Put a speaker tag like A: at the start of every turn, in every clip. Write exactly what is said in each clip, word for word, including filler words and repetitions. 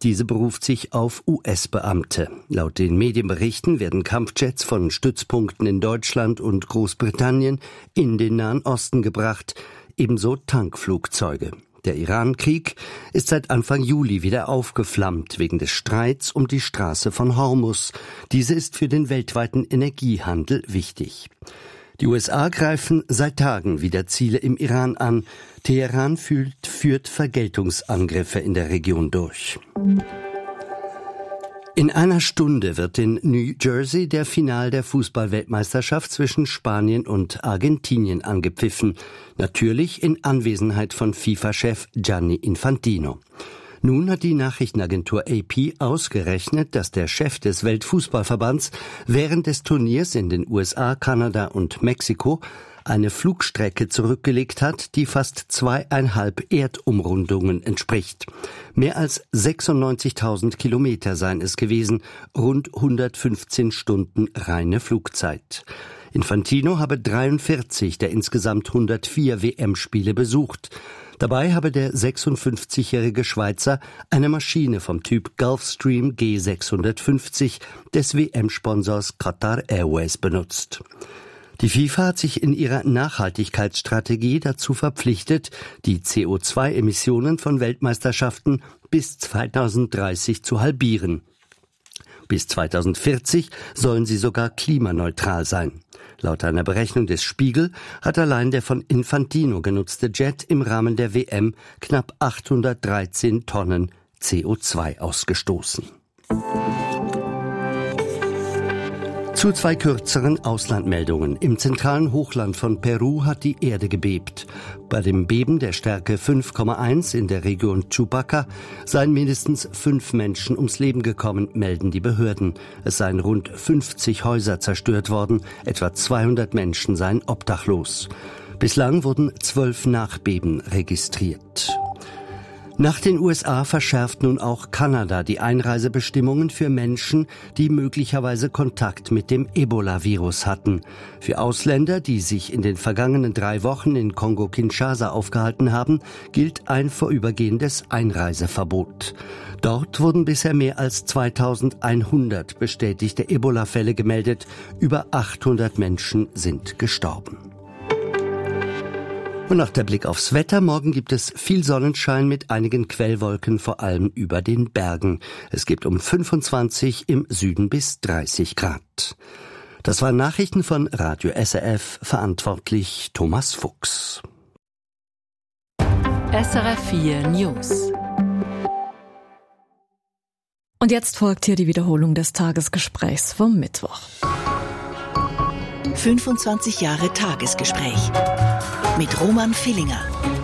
A: Diese beruft sich auf U S-Beamte. Laut den Medienberichten werden Kampfjets von Stützpunkten in Deutschland und Großbritannien in den Nahen Osten gebracht, ebenso Tankflugzeuge. Der Iran-Krieg ist seit Anfang Juli wieder aufgeflammt wegen des Streits um die Straße von Hormuz. Diese ist für den weltweiten Energiehandel wichtig. Die U S A greifen seit Tagen wieder Ziele im Iran an. Teheran führt, führt Vergeltungsangriffe in der Region durch. In einer Stunde wird in New Jersey der Final der Fußball-Weltmeisterschaft zwischen Spanien und Argentinien angepfiffen. Natürlich in Anwesenheit von FIFA-Chef Gianni Infantino. Nun hat die Nachrichtenagentur A P ausgerechnet, dass der Chef des Weltfußballverbands während des Turniers in den U S A, Kanada und Mexiko eine Flugstrecke zurückgelegt hat, die fast zweieinhalb Erdumrundungen entspricht. Mehr als sechsundneunzigtausend Kilometer seien es gewesen, rund hundertfünfzehn Stunden reine Flugzeit. Infantino habe dreiundvierzig der insgesamt hundertvier W M-Spiele besucht. Dabei habe der sechsundfünfzigjährige Schweizer eine Maschine vom Typ Gulfstream G sechshundertfünfzig des W M-Sponsors Qatar Airways benutzt. Die FIFA hat sich in ihrer Nachhaltigkeitsstrategie dazu verpflichtet, die C O zwei Emissionen von Weltmeisterschaften bis zweitausenddreißig zu halbieren. Bis zweitausendvierzig sollen sie sogar klimaneutral sein. Laut einer Berechnung des Spiegel hat allein der von Infantino genutzte Jet im Rahmen der W M knapp achthundertdreizehn Tonnen C O zwei ausgestoßen. Zu zwei kürzeren Auslandmeldungen. Im zentralen Hochland von Peru hat die Erde gebebt. Bei dem Beben der Stärke fünf Komma eins in der Region Chupaca seien mindestens fünf Menschen ums Leben gekommen, melden die Behörden. Es seien rund fünfzig Häuser zerstört worden, etwa zweihundert Menschen seien obdachlos. Bislang wurden zwölf Nachbeben registriert. Nach den U S A verschärft nun auch Kanada die Einreisebestimmungen für Menschen, die möglicherweise Kontakt mit dem Ebola-Virus hatten. Für Ausländer, die sich in den vergangenen drei Wochen in Kongo-Kinshasa aufgehalten haben, gilt ein vorübergehendes Einreiseverbot. Dort wurden bisher mehr als zweitausendeinhundert bestätigte Ebola-Fälle gemeldet. Über achthundert Menschen sind gestorben. Und noch der Blick aufs Wetter. Morgen gibt es viel Sonnenschein mit einigen Quellwolken, vor allem über den Bergen. Es gibt um fünfundzwanzig, im Süden bis dreißig Grad. Das waren Nachrichten von Radio S R F, verantwortlich Thomas Fuchs.
B: S R F vier News.
C: Und jetzt folgt hier die Wiederholung des Tagesgesprächs vom Mittwoch.
D: fünfundzwanzig Jahre Tagesgespräch mit Roman Villinger.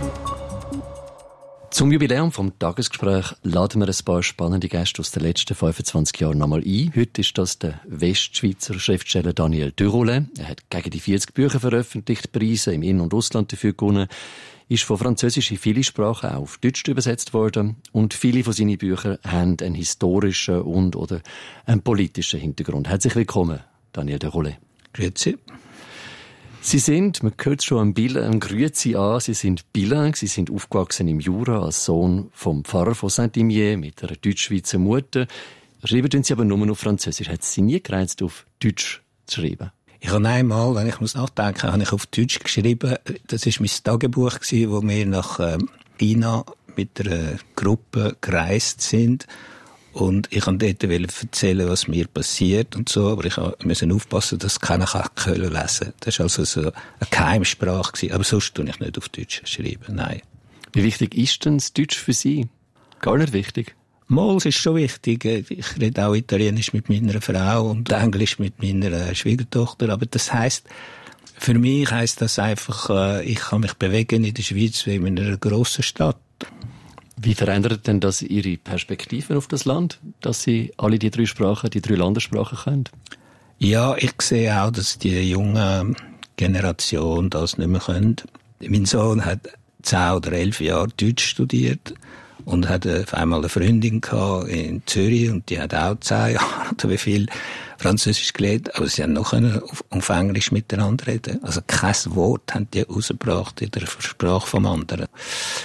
E: Zum Jubiläum vom Tagesgespräch laden wir ein paar spannende Gäste aus den letzten fünfundzwanzig Jahren nochmal ein. Heute ist das der Westschweizer Schriftsteller Daniel Deroulin. Er hat gegen die vierzig Bücher veröffentlicht, Preise im In- und Ausland dafür gewonnen, ist von Französisch in viele Sprachen auch auf Deutsch übersetzt worden und viele von seinen Büchern haben einen historischen und oder einen politischen Hintergrund. Herzlich willkommen, Daniel Deroulin.
F: Grüezi.
E: Sie sind, man hört schon am Bild, am Grüezi an, Sie sind bilingue, Sie sind aufgewachsen im Jura als Sohn vom Pfarrer von Saint-Imier mit einer deutsch-schweizer Mutter. Schreiben tun Sie aber nur auf Französisch. Hat es Sie nie gereizt, auf Deutsch zu schreiben?
F: Ich habe einmal, wenn ich muss nachdenken, habe ich auf Deutsch geschrieben. Das war mein Tagebuch, wo wir nach China mit einer Gruppe gereist sind. Und ich wollte dort erzählen, was mir passiert und so, aber ich musste aufpassen, dass keiner lesen kann. Das war also so eine Geheimsprache gewesen. Aber sonst tue ich nicht auf Deutsch schreiben, nein.
E: Wie wichtig ist denn das Deutsch für Sie? Gar nicht wichtig?
F: Mal, es ist schon wichtig. Ich rede auch Italienisch mit meiner Frau und Englisch mit meiner Schwiegertochter. Aber das heisst, für mich heisst das einfach, ich kann mich bewegen in der Schweiz wie in einer grossen Stadt.
E: Wie verändert denn das Ihre Perspektiven auf das Land, dass Sie alle die drei Sprachen, die drei Landessprachen können?
F: Ja, ich sehe auch, dass die junge Generation das nicht mehr können. Mein Sohn hat zehn oder elf Jahre Deutsch studiert und hat auf einmal eine Freundin gehabt in Zürich und die hat auch zehn Jahre oder wie viel Französisch gelernt, aber sie haben noch auf, auf Englisch miteinander reden. Also kein Wort haben die rausgebracht in der Sprache vom anderen.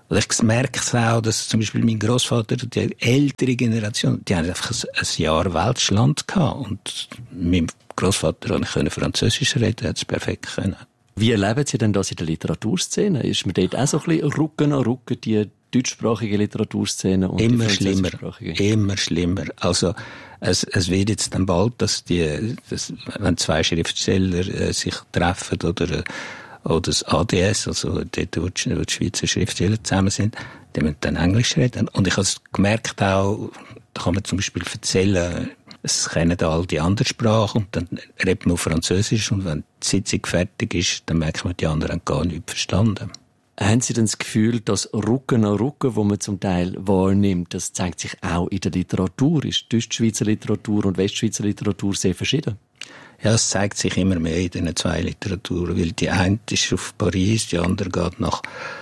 F: Oder ich merke es auch, dass zum Beispiel mein Grossvater, die ältere Generation, die haben einfach ein, ein Jahr Weltschland gehabt. Und mein Grossvater konnte Französisch reden, hat es perfekt können.
E: Wie erleben Sie denn das in der Literaturszene? Ist man dort auch so ein bisschen Rücken an Rücken, die deutschsprachige Literaturszene und
F: immer
E: die
F: schlimmer,
E: französischsprachige?
F: Immer schlimmer. Also es, es wird jetzt dann bald, dass die, dass, wenn zwei Schriftsteller äh, sich treffen oder oder das A D S, also dort, wo die, wo die Schweizer Schriftsteller zusammen sind, die müssen dann Englisch reden. Und ich habe es gemerkt auch, da kann man zum Beispiel erzählen, es kennen all die anderen Sprachen und dann redet man auf Französisch und wenn die Sitzung fertig ist, dann merkt man, die anderen haben gar nichts verstanden.
E: Haben Sie denn das Gefühl, dass Rücken an Rücken, wo man zum Teil wahrnimmt, das zeigt sich auch in der Literatur? Ist Deutschschweizer Literatur und Westschweizer Literatur sehr verschieden?
F: Ja, es zeigt sich immer mehr in diesen zwei Literaturen, weil die eine ist auf Paris, die andere geht nach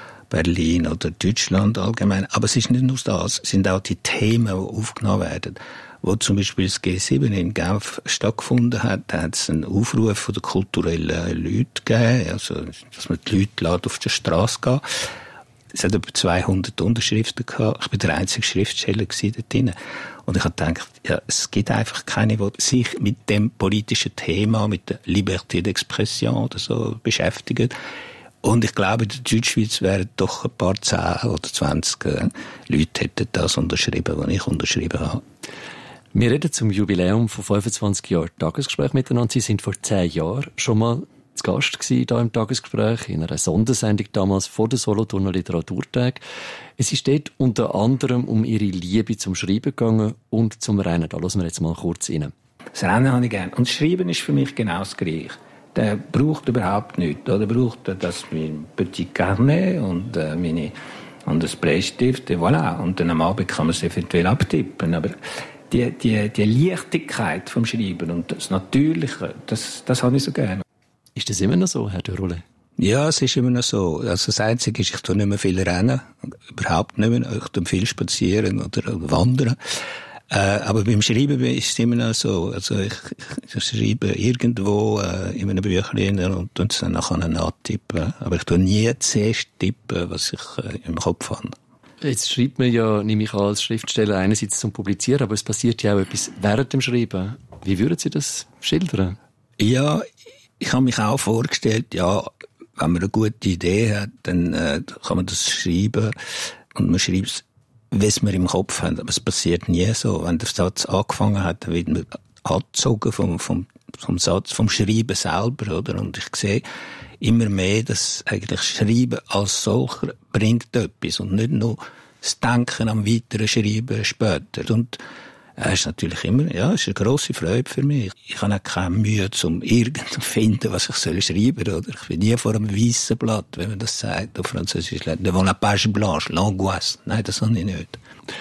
F: Berlin oder Deutschland allgemein. Aber es ist nicht nur das, es sind auch die Themen, die aufgenommen werden. Wo zum Beispiel das G sieben in Genf stattgefunden hat, da hat es einen Aufruf von den kulturellen Leuten gegeben, also, dass man die Leute auf die Straße gehen. Es hat über zweihundert Unterschriften gehabt. Ich war der einzige Schriftsteller dort drin. Und ich habe gedacht, ja, es gibt einfach keine, die sich mit dem politischen Thema, mit der Liberté d'Expression oder so beschäftigen. Und ich glaube, in der Deutschschweiz wären doch ein paar zehn oder zwanzig äh, Leute hätten das unterschrieben, was ich unterschrieben habe.
E: Wir reden zum Jubiläum von fünfundzwanzig Jahren Tagesgespräch miteinander. Sie sind vor zehn Jahren schon mal zu Gast gewesen, hier im Tagesgespräch, in einer Sondersendung damals vor der Solothurner Literaturtag. Es ist dort unter anderem um Ihre Liebe zum Schreiben gegangen und zum Rennen. Da hören wir jetzt mal kurz rein.
F: Das Rennen habe ich gerne. Und das Schreiben ist für mich genau das Gleiche. Der braucht überhaupt nichts. Oder braucht das mein Petit Carnet und äh, meine und das Bleistift, et voilà. Und dann am Abend kann man es eventuell abtippen. Aber die, die, die Leichtigkeit vom Schreiben und das Natürliche, das, das habe ich so gerne.
E: Ist das immer noch so, Herr Dürrole?
F: Ja, es ist immer noch so. Also das Einzige ist, ich tue nicht mehr viel rennen. Überhaupt nicht mehr. Ich tue viel spazieren oder wandern. Äh, aber beim Schreiben ist es immer noch so. Also ich, ich schreibe irgendwo äh, in einem Büchlein und tue es dann nachher nachtippen. Aber ich tue nie zuerst tippen, was ich äh, im Kopf habe.
E: Jetzt schreibt man ja, nehme ich an, als Schriftsteller einerseits zum Publizieren, aber es passiert ja auch etwas während dem Schreiben. Wie würden Sie das schildern?
F: Ja, ich habe mich auch vorgestellt, ja, wenn man eine gute Idee hat, dann äh, kann man das schreiben und man schreibt es, wie es wir im Kopf haben. Aber es passiert nie so. Wenn der Satz angefangen hat, dann wird man angezogen vom, vom, vom Satz, vom Schreiben selber, oder? Und ich sehe immer mehr, dass eigentlich Schreiben als solcher bringt etwas und nicht nur das Denken am weiteren Schreiben später. Und es ist natürlich immer, ja, es ist eine grosse Freude für mich. Ich habe auch keine Mühe, um irgendwas zu finden, was ich soll schreiben soll. Oder ich bin nie vor einem weißen Blatt, wenn man das sagt, auf Französisch. Devant la page blanche, l'angoisse. Nein, das habe ich nicht.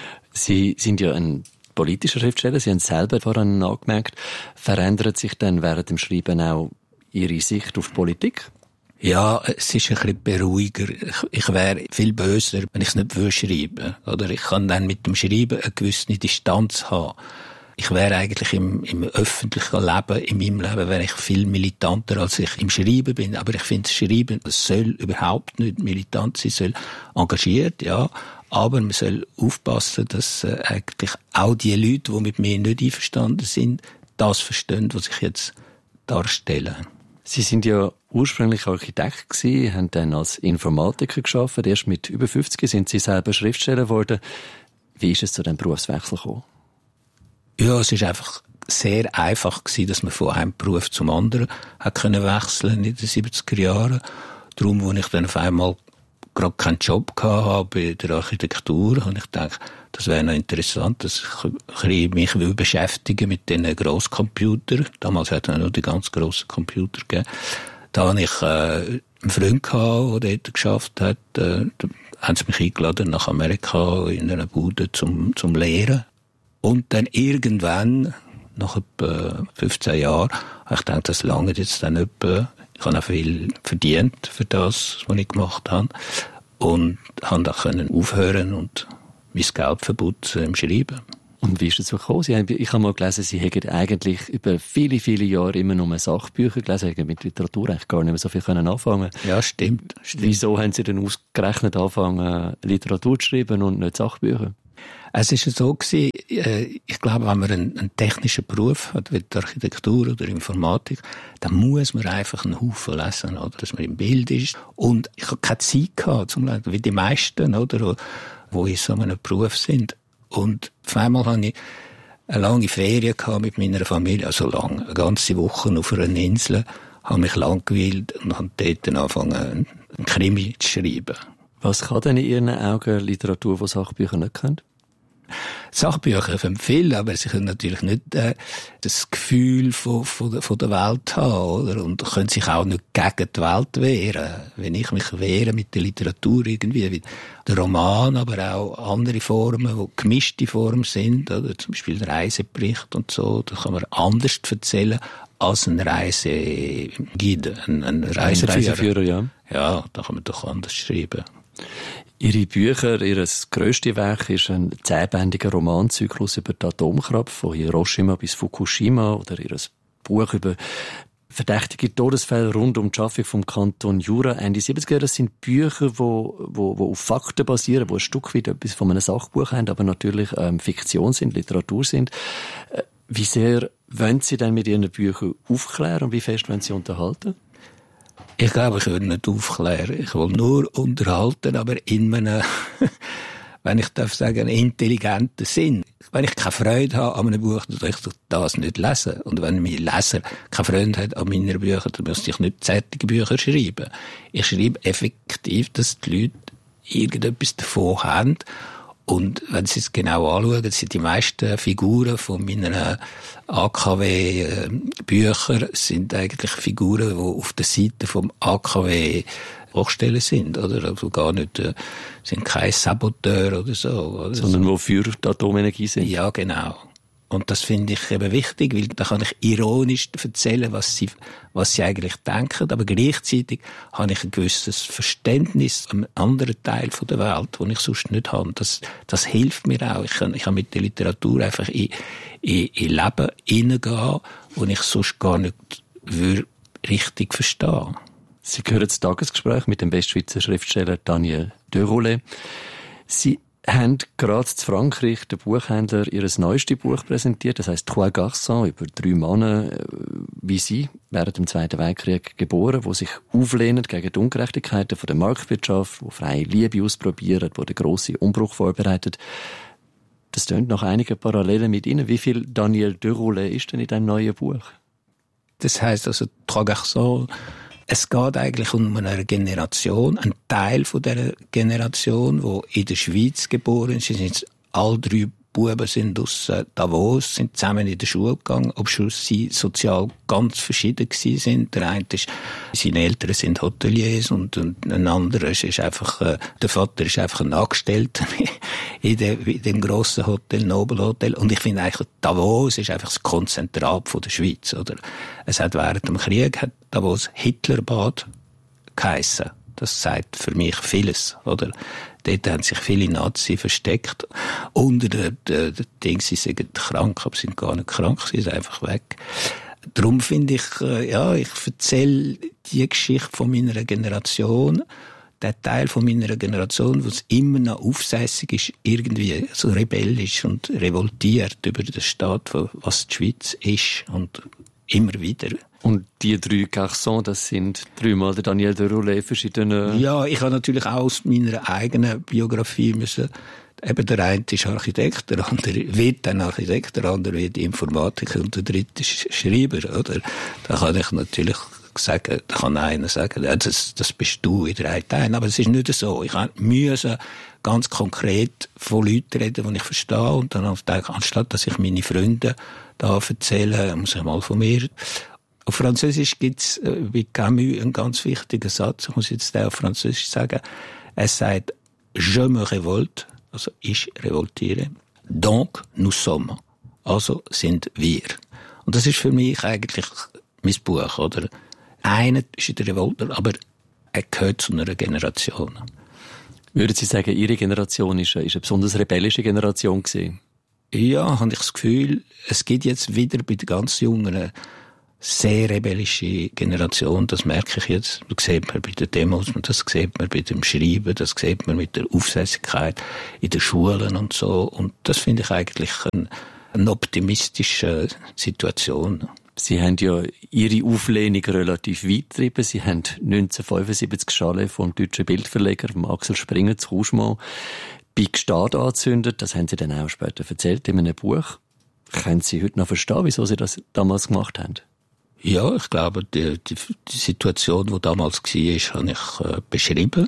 E: Sie sind ja ein politischer Schriftsteller. Sie haben es selber vorhin angemerkt. Verändert sich dann während dem Schreiben auch Ihre Sicht auf Politik?
F: Ja, es ist ein bisschen beruhiger. Ich, ich wäre viel böser, wenn ich es nicht schreiben würde. Oder ich kann dann mit dem Schreiben eine gewisse Distanz haben. Ich wäre eigentlich im, im öffentlichen Leben, in meinem Leben, wäre ich viel militanter, als ich im Schreiben bin. Aber ich finde, das Schreiben soll überhaupt nicht militant sein, soll engagiert, ja. Aber man soll aufpassen, dass äh, eigentlich auch die Leute, die mit mir nicht einverstanden sind, das verstehen, was ich jetzt darstelle.
E: Sie sind ja ursprünglich Architekt gewesen, haben dann als Informatiker gearbeitet. Erst mit über fünfzig sind Sie selber Schriftsteller geworden. Wie ist es zu diesem Berufswechsel gekommen?
F: Ja, es ist einfach sehr einfach gewesen, dass man von einem Beruf zum anderen hat können wechseln in den siebziger Jahren. Darum, als ich dann auf einmal gerade keinen Job hatte bei der Architektur, habe ich gedacht, das wäre noch interessant, dass ich mich beschäftigen mit diesen Grosscomputern. Damals hat es nur die ganz grossen Computer gegeben. Da hatte ich äh, einen Freund gehabt, der dort geschafft hat. Äh, da haben sie mich eingeladen nach Amerika in einer Bude zum, zum Lehren. Und dann irgendwann, nach etwa fünfzehn Jahren, habe ich gedacht, das lange jetzt dann etwa. Ich habe auch viel verdient für das, was ich gemacht habe. Und konnte auch aufhören und mein Geld verputzen im Schreiben.
E: Und wie ist es dazu gekommen? Sie haben, ich habe mal gelesen, Sie hätten eigentlich über viele, viele Jahre immer nur Sachbücher gelesen, hätten mit Literatur eigentlich gar nicht mehr so viel können anfangen.
F: Ja, stimmt, stimmt.
E: Wieso haben Sie denn ausgerechnet angefangen, Literatur zu schreiben und nicht Sachbücher?
F: Es ist so gewesen, äh, ich glaube, wenn man einen, einen technischen Beruf hat, wie die Architektur oder Informatik, dann muss man einfach einen Haufen lesen, oder, dass man im Bild ist. Und ich habe keine Zeit gehabt, zum Lesen, wie die meisten, oder, die in so einem Beruf sind. Und auf einmal hatte ich eine lange Ferien mit meiner Familie, also lang, eine ganze Woche auf einer Insel, habe mich langgeweilt und habe dort dann angefangen, einen Krimi zu schreiben.
E: Was kann denn in Ihren Augen Literatur, die Sachbücher nicht können?
F: Sachbücher können viel, aber sie können natürlich nicht äh, das Gefühl von, von, der, von der Welt haben, oder? Und können sich auch nicht gegen die Welt wehren. Wenn ich mich wehre mit der Literatur irgendwie, wie der Roman, aber auch andere Formen, die gemischte Formen sind, oder? Zum Beispiel der Reisebericht und so, da kann man anders erzählen als ein Reiseguide, ein, ein Reiseführer.
E: Ein Reiseführer, ja.
F: Ja, da kann man doch anders schreiben.
E: Ihre Bücher, Ihr grösstes Werk ist ein zehnbändiger Romanzyklus über die Atomkraft, von Hiroshima bis Fukushima, oder Ihr Buch über verdächtige Todesfälle rund um die Schaffung vom Kanton Jura Ende siebziger. Das sind Bücher, die wo, wo, wo auf Fakten basieren, die ein Stück weit etwas von einem Sachbuch haben, aber natürlich ähm, Fiktion sind, Literatur sind. Äh, wie sehr wollen Sie denn mit Ihren Büchern aufklären und wie fest wollen Sie unterhalten?
F: Ich glaube, ich will nicht aufklären. Ich will nur unterhalten, aber in einem, wenn ich darf sagen, intelligenten Sinn. Wenn ich keine Freude habe an einem Buch, dann darf ich das nicht lesen. Und wenn mein Leser keine Freude hat an meinen Büchern, dann müsste ich nicht zärtliche Bücher schreiben. Ich schreibe effektiv, dass die Leute irgendetwas davon haben. Und wenn Sie es genau anschauen, sind die meisten Figuren von meinen A K W-Büchern sind eigentlich Figuren, die auf der Seite vom A K W Hochstellen sind, oder? Also gar nicht, äh, sind kein Saboteur oder so, oder?
E: Sondern wo für die Atomenergie sind.
F: Ja, genau. Und das finde ich eben wichtig, weil da kann ich ironisch erzählen, was sie, was sie eigentlich denken, aber gleichzeitig habe ich ein gewisses Verständnis am anderen Teil der Welt, das ich sonst nicht habe. Das, das hilft mir auch. Ich kann, ich kann mit der Literatur einfach in, in, in Leben hineingehen, das ich sonst gar nicht würde richtig verstehen.
E: Sie hören das Tagesgespräch mit dem Westschweizer Schriftsteller Daniel Deroulet. Sie haben gerade in Frankreich der Buchhändler ihr neuestes Buch präsentiert, das heisst «Trois Garçons», über drei Männer wie sie, während dem Zweiten Weltkrieg geboren, die sich auflehnen gegen die Ungerechtigkeiten der Marktwirtschaft, die freie Liebe ausprobieren, die den grossen Umbruch vorbereitet. Das tönt nach einigen Parallelen mit Ihnen. Wie viel Daniel Deroulet ist denn in diesem neuen Buch?
F: Das heisst also «Trois Garçons», es geht eigentlich um eine Generation, ein Teil von dieser Generation, die in der Schweiz geboren ist. Sind alle drei Buben sind aus Davos, sind zusammen in die Schule gegangen, obwohl sie sozial ganz verschieden gewesen sind. Der eine ist, seine Eltern sind Hoteliers und, und ein anderer ist einfach, äh, der Vater ist einfach ein Angestellter in, de, in dem grossen Hotel, Nobel Hotel. Und ich finde eigentlich, Davos ist einfach das Konzentrat von der Schweiz, oder? Es hat während dem Krieg, hat Davos Hitlerbad geheissen. Das sagt für mich vieles, oder? Dort haben sich viele Nazis versteckt. Unter der, der, der Ding, sie sind krank, aber sie sind gar nicht krank, sie sind einfach weg. Darum finde ich, äh, ja, ich erzähle die Geschichte von meiner Generation, der Teil von meiner Generation, was immer noch aufsässig ist, irgendwie so rebellisch und revoltiert über den Staat, was die Schweiz ist und immer wieder.
E: Und die drei Garçons, das sind dreimal der Daniel Deroulet, verschiedene...
F: Ja, ich habe natürlich auch aus meiner eigenen Biografie müssen, eben der eine ist Architekt, der andere wird ein Architekt, der andere wird Informatiker und der dritte ist Schreiber, oder? Da kann ich natürlich sagen, da kann einer sagen, ja, das, das bist du in drei Teilen, aber es ist nicht so. Ich musste ganz konkret von Leuten reden, die ich verstehe, und dann anstatt, dass ich meine Freunde da erzähle, muss ich mal von mir. Auf Französisch gibt's äh, bei Camus einen ganz wichtigen Satz, ich muss jetzt den auf Französisch sagen. Es sagt, je me révolte, also ich revoltiere, donc nous sommes, also sind wir. Und das ist für mich eigentlich mein Buch, oder? Einer ist in der Revolte, aber er gehört zu einer Generation.
E: Würden Sie sagen, Ihre Generation ist eine, ist eine besonders rebellische Generation gewesen?
F: Ja, habe ich das Gefühl, es gibt jetzt wieder bei den ganz Jungen eine sehr rebellische Generation. Das merke ich jetzt. Das sieht man bei den Demos, das sieht man bei dem Schreiben, das sieht man mit der Aufsässigkeit in den Schulen und so. Und das finde ich eigentlich eine, eine optimistische Situation.
E: Sie haben ja Ihre Auflehnung relativ weit getrieben. Sie haben neunzehnhundertfünfundsiebzig Schale vom deutschen Bildverleger, vom Axel Springer zu Kouschmont, bei Gstaad angezündet. Das haben Sie dann auch später erzählt in einem Buch. Können Sie heute noch verstehen, wieso Sie das damals gemacht haben?
F: Ja, ich glaube, die, die, die Situation, die damals war, habe ich äh, beschrieben.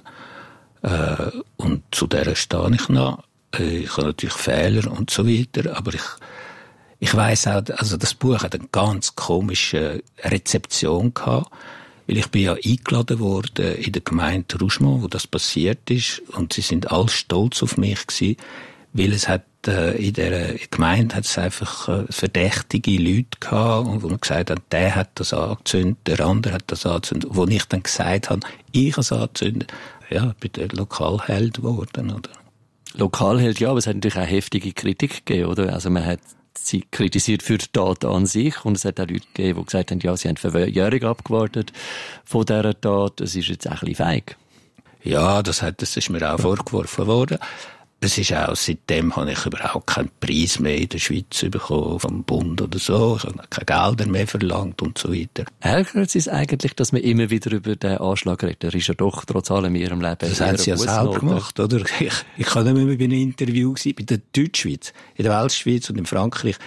F: Äh, und zu der stehe ich noch. Äh, ich habe natürlich Fehler und so weiter, aber ich, ich weiss auch, also das Buch hat eine ganz komische Rezeption gehabt, weil ich bin ja eingeladen worden in der Gemeinde Rougemont, wo das passiert ist, und sie sind alle stolz auf mich gewesen, weil es hat äh, in der Gemeinde hat es einfach äh, verdächtige Leute gehabt, und wo man gesagt hat, der hat das angezündet, der andere hat das angezündet, wo ich dann gesagt habe, ich habe es angezündet. Ja, ich bin der Lokalheld geworden, oder?
E: Lokalheld, ja, aber es hat natürlich auch heftige Kritik gegeben, oder? Also man hat sie kritisiert für die Tat an sich, und es hat auch Leute gegeben, die gesagt haben, ja, sie haben Verjährung abgewartet von dieser Tat, das ist jetzt auch ein bisschen feig.
F: Ja, das, hat, das ist mir auch vorgeworfen worden. Es ist auch, seitdem habe ich überhaupt keinen Preis mehr in der Schweiz bekommen, vom Bund oder so. Ich habe keine Gelder mehr verlangt und so weiter.
E: Ärgert es eigentlich, dass man immer wieder über den Anschlag redet? Er ist ja doch trotz allem in ihrem Leben.
F: Das haben sie ja selber gemacht, oder? Ich, ich war nicht mehr bei einem Interview gewesen, bei der Deutschschweiz. In der Weltschweiz und in Frankreich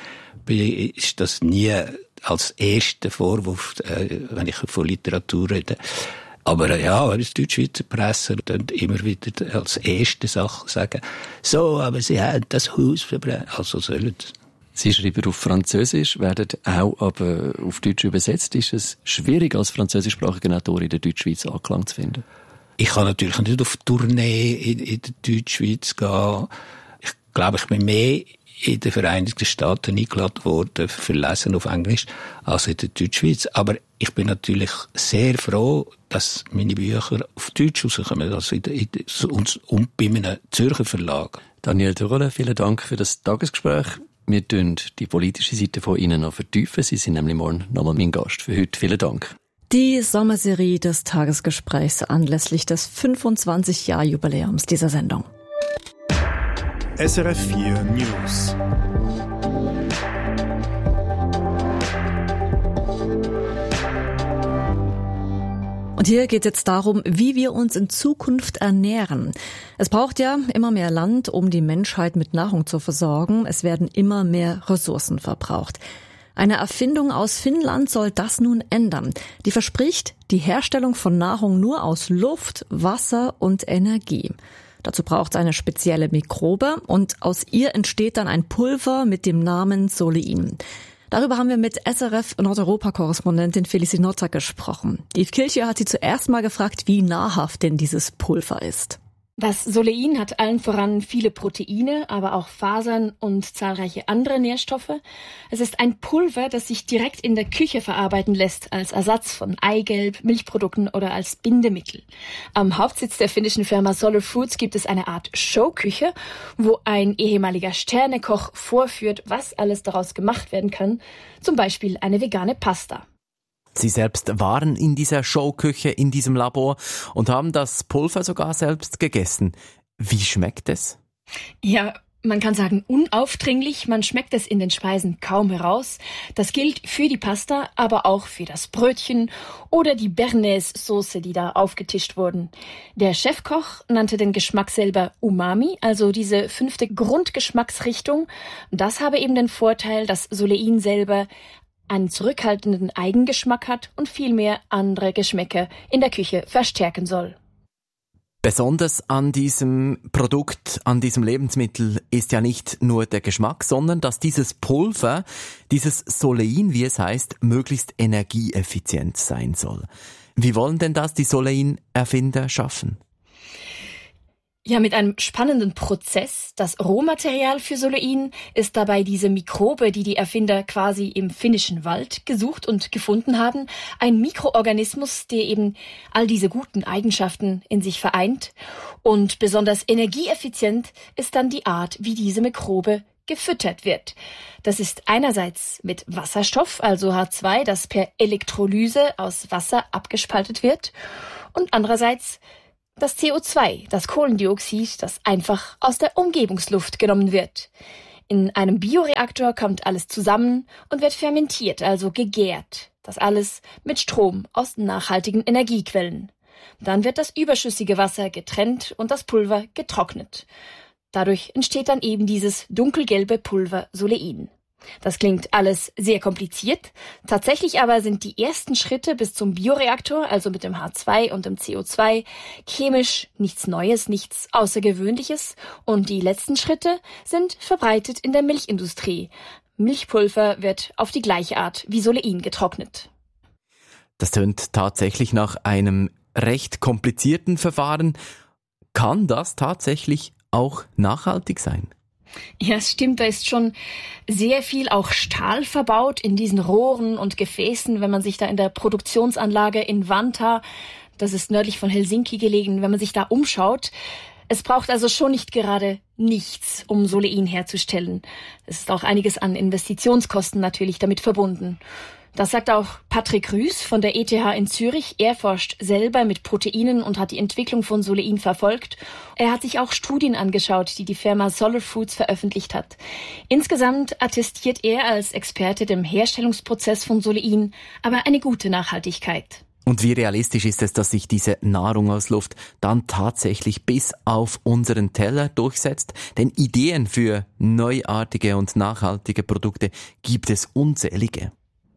F: ist das nie als erster Vorwurf, äh, wenn ich von Literatur rede. Aber ja, die Deutschschweizer Presse dann immer wieder als erste Sache sagen, so, aber sie haben das Haus verbrannt. Also sollen sie.
E: Sie schreiben auf Französisch, werden auch aber auf Deutsch übersetzt. Ist es schwierig, als französischsprachiger Autor in der Deutschschweiz Anklang zu finden?
F: Ich kann natürlich nicht auf Tournee in, in der Deutschschweiz gehen. Ich glaube, ich bin mehr in den Vereinigten Staaten eingeladen worden für Lesen auf Englisch als in der Deutschschweiz. Aber ich bin natürlich sehr froh, dass meine Bücher auf Deutsch rauskommen, also in der, in der, und, und bei einem Zürcher Verlag.
E: Daniel Duroule, vielen Dank für das Tagesgespräch. Wir tun die politische Seite von Ihnen noch vertiefen. Sie sind nämlich morgen nochmal mein Gast. Für heute vielen Dank.
C: Die Sommerserie des Tagesgesprächs anlässlich des fünfundzwanzig-Jahr-Jubiläums dieser Sendung.
G: S R F vier News.
C: Und hier geht es jetzt darum, wie wir uns in Zukunft ernähren. Es braucht ja immer mehr Land, um die Menschheit mit Nahrung zu versorgen. Es werden immer mehr Ressourcen verbraucht. Eine Erfindung aus Finnland soll das nun ändern. Die verspricht die Herstellung von Nahrung nur aus Luft, Wasser und Energie. Dazu braucht es eine spezielle Mikrobe, und aus ihr entsteht dann ein Pulver mit dem Namen Solein. Darüber haben wir mit S R F-Nordeuropa-Korrespondentin Felicie Notter gesprochen. Yves Kilcher hat sie zuerst mal gefragt, wie nahrhaft denn dieses Pulver ist.
H: Das Solein hat allen voran viele Proteine, aber auch Fasern und zahlreiche andere Nährstoffe. Es ist ein Pulver, das sich direkt in der Küche verarbeiten lässt, als Ersatz von Eigelb, Milchprodukten oder als Bindemittel. Am Hauptsitz der finnischen Firma Solar Foods gibt es eine Art Showküche, wo ein ehemaliger Sternekoch vorführt, was alles daraus gemacht werden kann, zum Beispiel eine vegane Pasta.
I: Sie selbst waren in dieser Showküche, in diesem Labor und haben das Pulver sogar selbst gegessen. Wie schmeckt es?
H: Ja, man kann sagen unaufdringlich. Man schmeckt es in den Speisen kaum heraus. Das gilt für die Pasta, aber auch für das Brötchen oder die Bernaise-Soße, die da aufgetischt wurden. Der Chefkoch nannte den Geschmack selber Umami, also diese fünfte Grundgeschmacksrichtung. Das habe eben den Vorteil, dass Solein selber einen zurückhaltenden Eigengeschmack hat und vielmehr andere Geschmäcker in der Küche verstärken soll.
I: Besonders an diesem Produkt, an diesem Lebensmittel ist ja nicht nur der Geschmack, sondern dass dieses Pulver, dieses Solein, wie es heißt, möglichst energieeffizient sein soll. Wie wollen denn das die Solein-Erfinder schaffen?
H: Ja, mit einem spannenden Prozess. Das Rohmaterial für Solein ist dabei diese Mikrobe, die die Erfinder quasi im finnischen Wald gesucht und gefunden haben. Ein Mikroorganismus, der eben all diese guten Eigenschaften in sich vereint. Und besonders energieeffizient ist dann die Art, wie diese Mikrobe gefüttert wird. Das ist einerseits mit Wasserstoff, also H zwei, das per Elektrolyse aus Wasser abgespaltet wird, und andererseits das C O zwei, das Kohlendioxid, das einfach aus der Umgebungsluft genommen wird. In einem Bioreaktor kommt alles zusammen und wird fermentiert, also gegärt. Das alles mit Strom aus nachhaltigen Energiequellen. Dann wird das überschüssige Wasser getrennt und das Pulver getrocknet. Dadurch entsteht dann eben dieses dunkelgelbe Pulver Solein. Das klingt alles sehr kompliziert. Tatsächlich aber sind die ersten Schritte bis zum Bioreaktor, also mit dem H zwei und dem C O zwei, chemisch nichts Neues, nichts Außergewöhnliches. Und die letzten Schritte sind verbreitet in der Milchindustrie. Milchpulver wird auf die gleiche Art wie Solein getrocknet.
I: Das tönt tatsächlich nach einem recht komplizierten Verfahren. Kann das tatsächlich auch nachhaltig sein?
H: Ja, es stimmt, da ist schon sehr viel auch Stahl verbaut in diesen Rohren und Gefäßen, wenn man sich da in der Produktionsanlage in Vantaa, das ist nördlich von Helsinki gelegen, wenn man sich da umschaut. Es braucht also schon nicht gerade nichts, um Solein herzustellen. Es ist auch einiges an Investitionskosten natürlich damit verbunden. Das sagt auch Patrick Rüß von der E T H in Zürich. Er forscht selber mit Proteinen und hat die Entwicklung von Solein verfolgt. Er hat sich auch Studien angeschaut, die die Firma Solar Foods veröffentlicht hat. Insgesamt attestiert er als Experte dem Herstellungsprozess von Solein aber eine gute Nachhaltigkeit.
I: Und wie realistisch ist es, dass sich diese Nahrung aus Luft dann tatsächlich bis auf unseren Teller durchsetzt? Denn Ideen für neuartige und nachhaltige Produkte gibt es unzählige.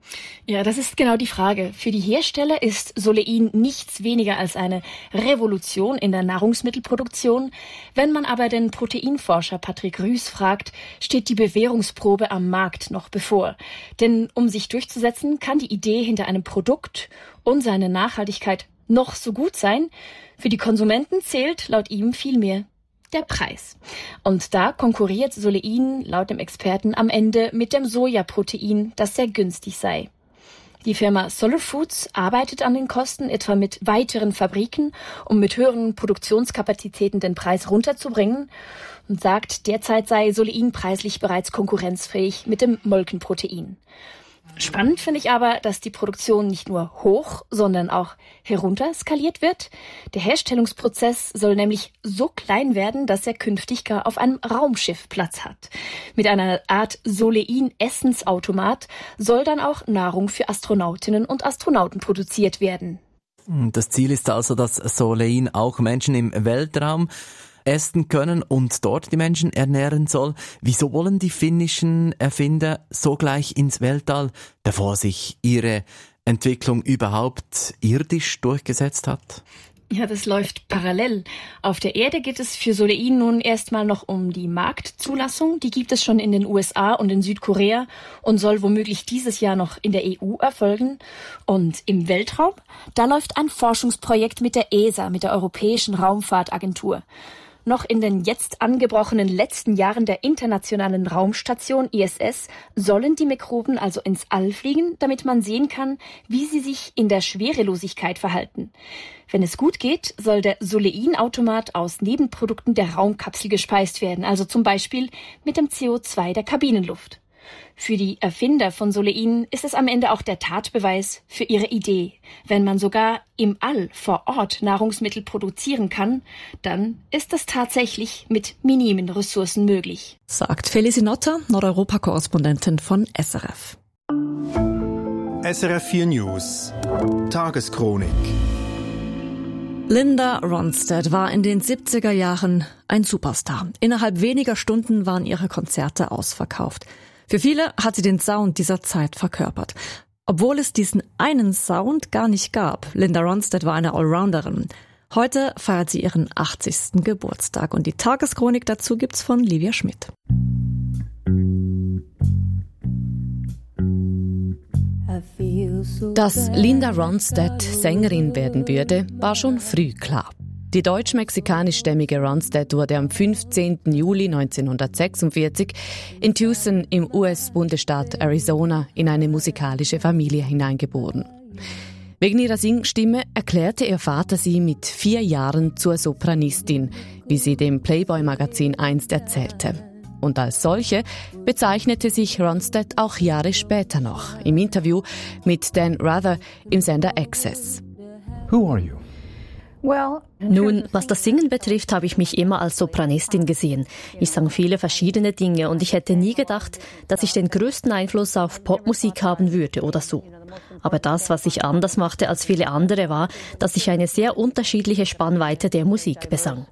H: Ja, das ist genau die Frage. Für die Hersteller ist Solein nichts weniger als eine Revolution in der Nahrungsmittelproduktion. Wenn man aber den Proteinforscher Patrick Rüß fragt, steht die Bewährungsprobe am Markt noch bevor. Denn um sich durchzusetzen, kann die Idee hinter einem Produkt und seine Nachhaltigkeit noch so gut sein. Für die Konsumenten zählt laut ihm vielmehr der Preis. Und da konkurriert Solein laut dem Experten am Ende mit dem Sojaprotein, das sehr günstig sei. Die Firma Solar Foods arbeitet an den Kosten, etwa mit weiteren Fabriken, um mit höheren Produktionskapazitäten den Preis runterzubringen, und sagt, derzeit sei Solein preislich bereits konkurrenzfähig mit dem Molkenprotein. Spannend finde ich aber, dass die Produktion nicht nur hoch, sondern auch herunter skaliert wird. Der Herstellungsprozess soll nämlich so klein werden, dass er künftig gar auf einem Raumschiff Platz hat. Mit einer Art Solein-Essensautomat soll dann auch Nahrung für Astronautinnen und Astronauten produziert werden.
I: Das Ziel ist also, dass Solein auch Menschen im Weltraum essen können und dort die Menschen ernähren soll. Wieso wollen die finnischen Erfinder so gleich ins Weltall, bevor sich ihre Entwicklung überhaupt irdisch durchgesetzt hat?
H: Ja, das läuft parallel. Auf der Erde geht es für Solein nun erstmal noch um die Marktzulassung. Die gibt es schon in den U S A und in Südkorea und soll womöglich dieses Jahr noch in der E U erfolgen. Und im Weltraum, da läuft ein Forschungsprojekt mit der E S A, mit der Europäischen Raumfahrtagentur. Noch in den jetzt angebrochenen letzten Jahren der internationalen Raumstation I S S sollen die Mikroben also ins All fliegen, damit man sehen kann, wie sie sich in der Schwerelosigkeit verhalten. Wenn es gut geht, soll der Solein-Automat aus Nebenprodukten der Raumkapsel gespeist werden, also zum Beispiel mit dem C O zwei der Kabinenluft. Für die Erfinder von Solein ist es am Ende auch der Tatbeweis für ihre Idee. Wenn man sogar im All vor Ort Nahrungsmittel produzieren kann, dann ist das tatsächlich mit minimen Ressourcen möglich.
C: Sagt Felicie Notter, Nordeuropa-Korrespondentin von S R F.
G: S R F vier News Tageschronik.
C: Linda Ronstadt war in den siebziger Jahren ein Superstar. Innerhalb weniger Stunden waren ihre Konzerte ausverkauft. Für viele hat sie den Sound dieser Zeit verkörpert. Obwohl es diesen einen Sound gar nicht gab. Linda Ronstadt war eine Allrounderin. Heute feiert sie ihren achtzigsten Geburtstag. Und die Tageschronik dazu gibt's von Livia Schmidt. Dass Linda Ronstadt Sängerin werden würde, war schon früh klar. Die deutsch-mexikanischstämmige Ronstadt wurde am fünfzehnten Juli neunzehnhundertsechsundvierzig in Tucson im U S-Bundesstaat Arizona in eine musikalische Familie hineingeboren. Wegen ihrer Singstimme erklärte ihr Vater sie mit vier Jahren zur Sopranistin, wie sie dem Playboy-Magazin einst erzählte.
B: Und als solche bezeichnete sich Ronstadt auch Jahre später noch im Interview mit Dan Rather im Sender Access.
J: Who are you?
K: Nun, was das Singen betrifft, habe ich mich immer als Sopranistin gesehen. Ich sang viele verschiedene Dinge und ich hätte nie gedacht, dass ich den größten Einfluss auf Popmusik haben würde oder so. Aber das, was ich anders machte als viele andere, war, dass ich eine sehr unterschiedliche Spannweite der Musik besang.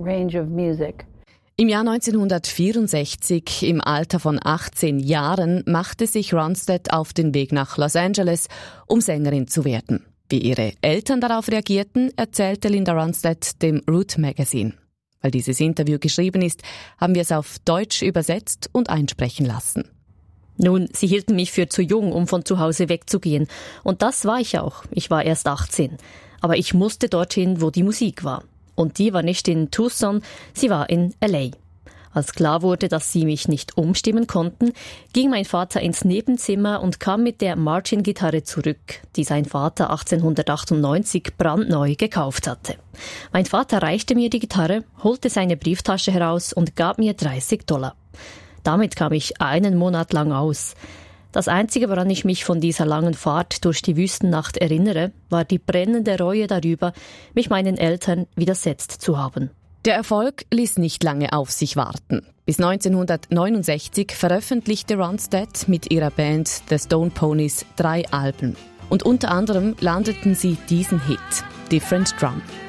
B: Im Jahr neunzehnhundertvierundsechzig, im Alter von achtzehn Jahren, machte sich Ronstadt auf den Weg nach Los Angeles, um Sängerin zu werden. Wie ihre Eltern darauf reagierten, erzählte Linda Ronstadt dem Root Magazine. Weil dieses Interview geschrieben ist, haben wir es auf Deutsch übersetzt und einsprechen lassen.
K: Nun, sie hielten mich für zu jung, um von zu Hause wegzugehen. Und das war ich auch. Ich war erst achtzehn. Aber ich musste dorthin, wo die Musik war. Und die war nicht in Tucson, sie war in L A. Als klar wurde, dass sie mich nicht umstimmen konnten, ging mein Vater ins Nebenzimmer und kam mit der Martin-Gitarre zurück, die sein Vater achtzehnhundertachtundneunzig brandneu gekauft hatte. Mein Vater reichte mir die Gitarre, holte seine Brieftasche heraus und gab mir dreißig Dollar. Damit kam ich einen Monat lang aus. Das Einzige, woran ich mich von dieser langen Fahrt durch die Wüstennacht erinnere, war die brennende Reue darüber, mich meinen Eltern widersetzt zu haben.
B: Der Erfolg ließ nicht lange auf sich warten. Bis neunzehnhundertneunundsechzig veröffentlichte Ronstadt mit ihrer Band The Stone Ponies drei Alben. Und unter anderem landeten sie diesen Hit, Different Drum.